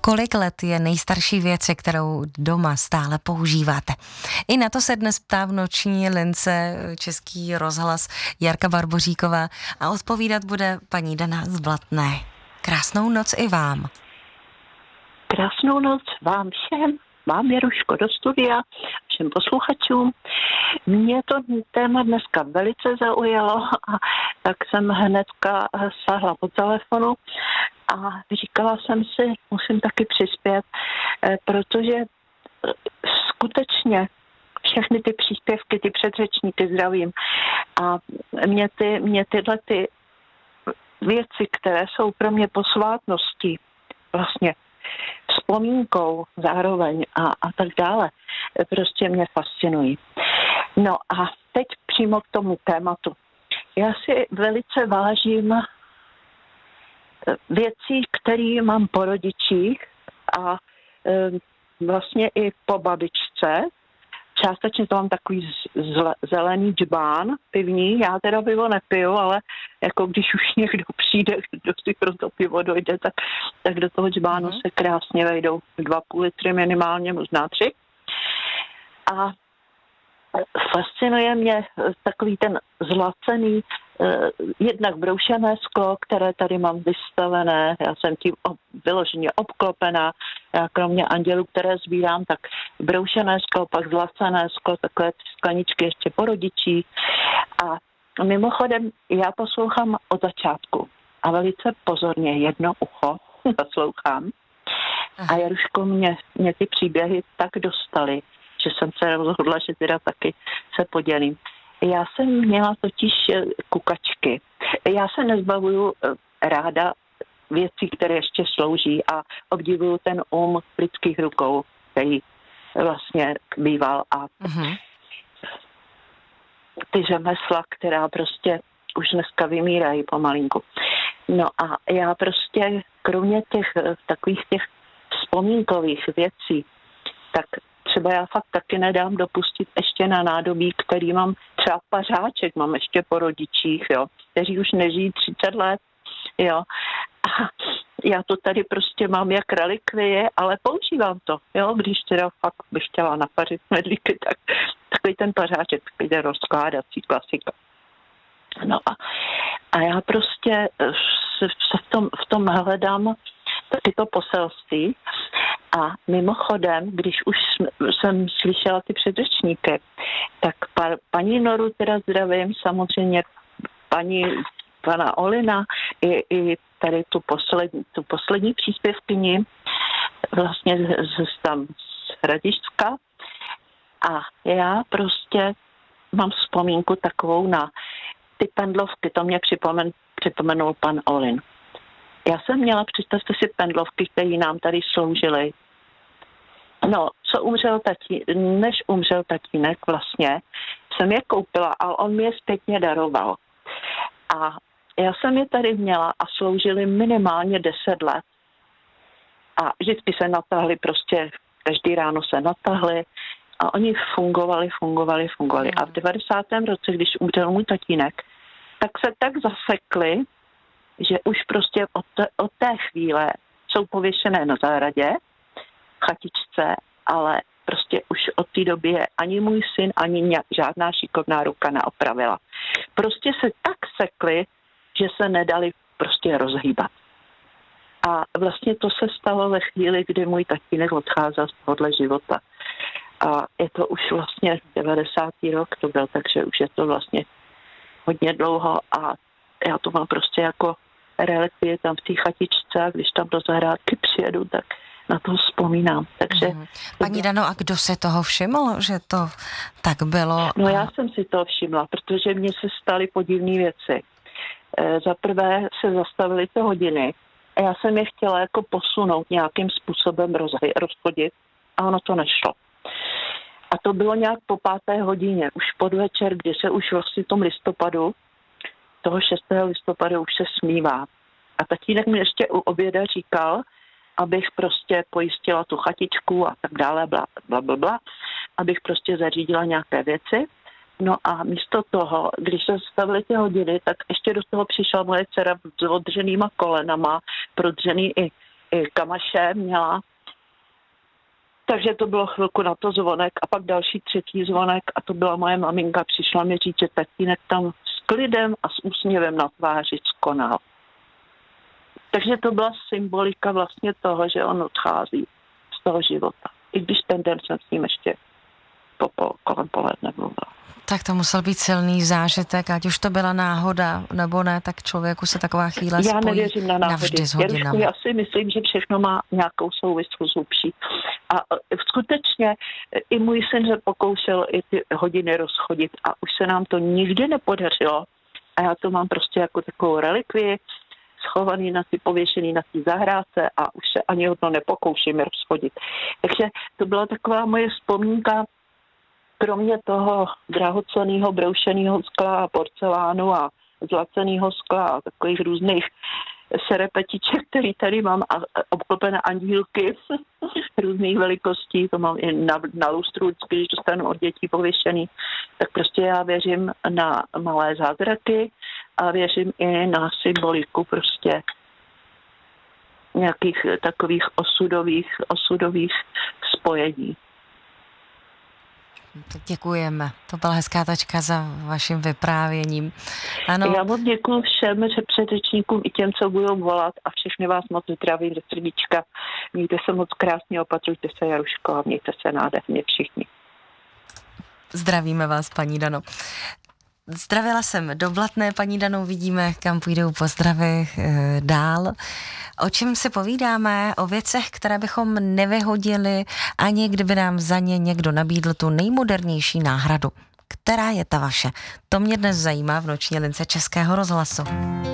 Kolik let je nejstarší věc, kterou doma stále používáte? I na to se dnes ptá v noční lince Český rozhlas Jarka Barboříková a odpovídat bude paní Dana z Blatné. Krásnou noc i vám. Krásnou noc vám všem, vám Jaruško do studia, všem posluchačům. Mě to téma dneska velice zaujalo a tak jsem hnedka sáhla po telefonu a říkala jsem si, musím taky přispět, protože skutečně všechny ty příspěvky, ty předřečníky zdravím a mě tyhle ty věci, které jsou pro mě posvátností, vlastně vzpomínkou zároveň a tak dále, prostě mě fascinují. No a teď přímo k tomu tématu. Já si velice vážím věcí, které mám po rodičích a vlastně i po babičce. Částečně to mám takový zelený džbán pivní. Já teda pivo nepiju, ale jako když už někdo přijde, kdo si pro to pivo dojde, tak do toho džbánu se krásně vejdou 2,5 litry minimálně, možná 3. A fascinuje mě takový ten zlacený, jednak broušené sklo, které tady mám vystavené. Já jsem tím vyloženě obklopená. Já kromě andělů, které sbírám, tak broušené sklo, pak zlacené sklo, takové skleničky ještě po rodičích. A mimochodem já poslouchám od začátku a velice pozorně jedno ucho poslouchám. A Jaruško, mě ty příběhy tak dostaly, že jsem se rozhodla, že teda taky se podělím. Já jsem měla totiž kukačky. Já se nezbavuju ráda věcí, které ještě slouží a obdivuju ten lidských rukou, který vlastně býval a ty řemesla, která prostě už dneska vymírají pomalinku. No a já prostě kromě těch takových těch vzpomínkových věcí, tak třeba já fakt taky nedám dopustit ještě na nádobí, který mám třeba pařáček, mám ještě po rodičích, jo, kteří už nežijí 30 let, jo. A já to tady prostě mám jak relikvie, ale používám to, jo, když teda fakt bych chtěla napařit medlíky, tak takový ten pařáček jde rozkládací klasika. No a já prostě v tom hledám taky to poselství. A mimochodem, když už jsem slyšela ty předřečníky, tak paní Noru teda zdravím, samozřejmě pana Olina i tady tu poslední příspěvkyni, vlastně z Hradišťska. A já prostě mám vzpomínku takovou na ty pendlovky, to mě připomenul pan Olin. Já jsem měla, představte si, pendlovky, které nám tady sloužily. No, než umřel tatínek vlastně, jsem je koupila, ale on mi je zpětně daroval. A já jsem je tady měla a sloužily minimálně 10 let. A vždycky se natahly, prostě každý ráno se natahly a oni fungovali. A v 90. roce, když umřel můj tatínek, tak se tak zasekli, že už prostě od té chvíle jsou pověšené na zahradě, chatičce, ale prostě už od té doby je ani můj syn, ani žádná šikovná ruka neopravila. Prostě se tak sekli, že se nedali prostě rozhýbat. A vlastně to se stalo ve chvíli, kdy můj tatínek odcházel z tohohle života. A je to už vlastně 90. rok to byl, takže už je to vlastně hodně dlouho a já to mám prostě jako relikvie tam v té chatičce a když tam do zahrádky přijedu, tak na to vzpomínám. Takže Paní Dano, a kdo se toho všiml, že to tak bylo? No já jsem si toho všimla, protože mně se staly podivné věci. Za prvé se zastavily ty hodiny a já jsem je chtěla jako posunout nějakým způsobem rozchodit a ono to nešlo. A to bylo nějak po 5. hodině, už podvečer, kdy se už vlastně v tom listopadu, toho 6. listopadu už se smívá. A tatínek mi ještě u oběda říkal, abych prostě pojistila tu chatičku a tak dále, bla, abych prostě zařídila nějaké věci. No a místo toho, když se zastavily ty hodiny, tak ještě do toho přišla moje dcera s odřenýma kolenama, prodřený i i kamaše měla. Takže to bylo chvilku na to zvonek a pak další třetí zvonek a to byla moje maminka. Přišla mi říct, že tatínek tam s klidem a s úsměvem na tváři skonal. Takže to byla symbolika vlastně toho, že on odchází z toho života. I když ten den jsem s ním ještě kolem poledne mluvila. Tak to musel být silný zážitek, ať už to byla náhoda nebo ne, tak člověku se taková chvíle spojí. Já nevěřím na náhody. Navždy s hodinami. Já si myslím, že všechno má nějakou souvislost hlubší. A skutečně i můj syn se pokoušel i ty hodiny rozchodit a už se nám to nikdy nepodařilo. A já to mám prostě jako takovou relikvii, schovaný pověšený na té zahrádce a už se ani o to nepokouším rozchodit. Takže to byla taková moje vzpomínka, kromě toho drahocenného broušeného skla a porcelánu a zlaceného skla a takových různých serepetiček, který tady mám a obklopené andílky různých velikostí, to mám i na lustru, když dostanu od dětí pověšený, tak prostě já věřím na malé zázraky a věřím i na symboliku prostě nějakých takových osudových spojení. Děkujeme. To byla hezká tačka za vaším vyprávěním. Ano. Já moc děkuji všem předřečníkům i těm, co budou volat a všechny vás moc zdravím ze srdíčka. Mějte se moc krásně, opatrujte se, Jaruško, a mějte se nádherně všichni. Zdravíme vás, paní Dano. Zdravila jsem do Blatné, paní Dano, vidíme, kam půjdou pozdravy dál. O čem si povídáme? O věcech, které bychom nevyhodili, ani kdyby nám za ně někdo nabídl tu nejmodernější náhradu. Která je ta vaše? To mě dnes zajímá v noční lince Českého rozhlasu.